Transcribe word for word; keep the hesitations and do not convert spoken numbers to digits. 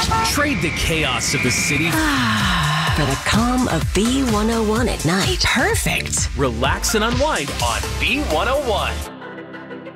Trade the chaos of the city For the calm of B one oh one at night. Perfect. Relax and unwind on B one oh one.